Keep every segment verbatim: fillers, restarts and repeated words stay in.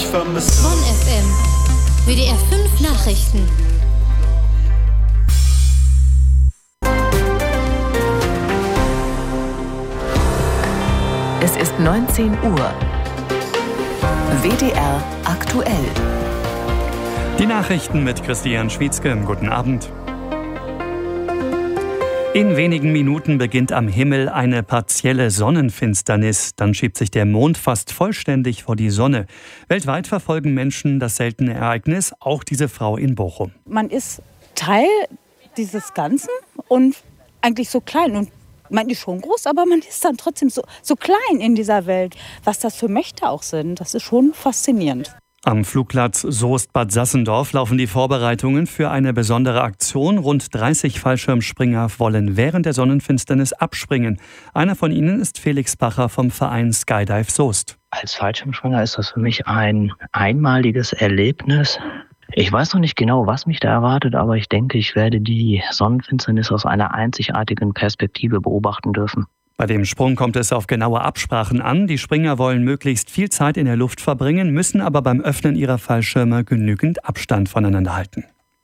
vermisse. Bonn F M, W D R fünf Nachrichten. Es ist neunzehn Uhr. W D R aktuell. Die Nachrichten mit Christian Schwietzke. Guten Abend. In wenigen Minuten beginnt am Himmel eine partielle Sonnenfinsternis. Dann schiebt sich der Mond fast vollständig vor die Sonne. Weltweit verfolgen Menschen das seltene Ereignis, auch diese Frau in Bochum. Man ist Teil dieses Ganzen und eigentlich so klein. Und man ist schon groß, aber man ist dann trotzdem so, so klein in dieser Welt. Was das für Mächte auch sind, das ist schon faszinierend. Am Flugplatz Soest-Bad Sassendorf laufen die Vorbereitungen für eine besondere Aktion. Rund dreißig Fallschirmspringer wollen während der Sonnenfinsternis abspringen. Einer von ihnen ist Felix Bacher vom Verein Skydive Soest. Als Fallschirmspringer ist das für mich ein einmaliges Erlebnis. Ich weiß noch nicht genau, was mich da erwartet, aber ich denke, ich werde die Sonnenfinsternis aus einer einzigartigen Perspektive beobachten dürfen. Bei dem Sprung kommt es auf genaue Absprachen an. Die Springer wollen möglichst viel Zeit in der Luft verbringen, müssen aber beim Öffnen ihrer Fallschirme genügend Abstand voneinander halten.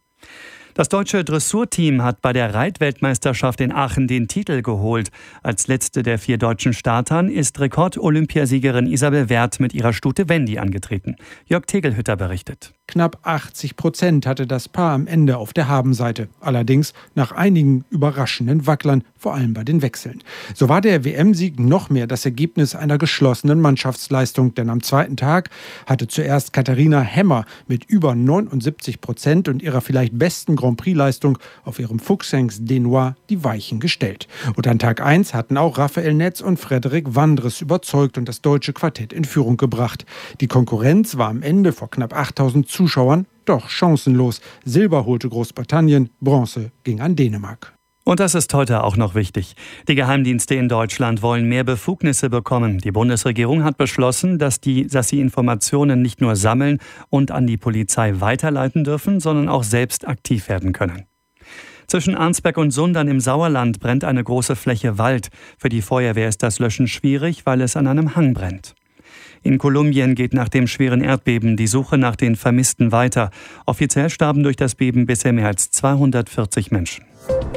Das deutsche Dressurteam hat bei der Reitweltmeisterschaft in Aachen den Titel geholt. Als letzte der vier deutschen Startern ist Rekord-Olympiasiegerin Isabel Werth mit ihrer Stute Wendy angetreten. Jörg Tegelhütter berichtet. Knapp achtzig Prozent hatte das Paar am Ende auf der Habenseite. Allerdings nach einigen überraschenden Wacklern, vor allem bei den Wechseln. So war der W M-Sieg noch mehr das Ergebnis einer geschlossenen Mannschaftsleistung. Denn am zweiten Tag hatte zuerst Katharina Hemmer mit über neunundsiebzig Prozent und ihrer vielleicht besten Grand Prix-Leistung auf ihrem Fuchsangst Denois die Weichen gestellt. Und an Tag eins hatten auch Raphael Netz und Frederik Wandres überzeugt und das deutsche Quartett in Führung gebracht. Die Konkurrenz war am Ende vor knapp achttausend Zuschauern doch chancenlos. Silber holte Großbritannien, Bronze ging an Dänemark. Und das ist heute auch noch wichtig. Die Geheimdienste in Deutschland wollen mehr Befugnisse bekommen. Die Bundesregierung hat beschlossen, dass, die, dass sie Informationen nicht nur sammeln und an die Polizei weiterleiten dürfen, sondern auch selbst aktiv werden können. Zwischen Arnsberg und Sundern im Sauerland brennt eine große Fläche Wald. Für die Feuerwehr ist das Löschen schwierig, weil es an einem Hang brennt. In Kolumbien geht nach dem schweren Erdbeben die Suche nach den Vermissten weiter. Offiziell starben durch das Beben bisher mehr als zweihundertvierzig Menschen.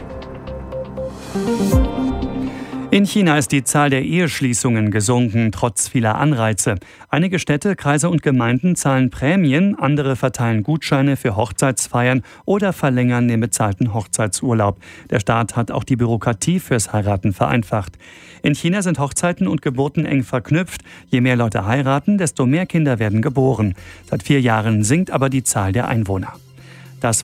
In China ist die Zahl der Eheschließungen gesunken, trotz vieler Anreize. Einige Städte, Kreise und Gemeinden zahlen Prämien, andere verteilen Gutscheine für Hochzeitsfeiern oder verlängern den bezahlten Hochzeitsurlaub. Der Staat hat auch die Bürokratie fürs Heiraten vereinfacht. In China sind Hochzeiten und Geburten eng verknüpft. Je mehr Leute heiraten, desto mehr Kinder werden geboren. Seit vier Jahren sinkt aber die Zahl der Einwohner.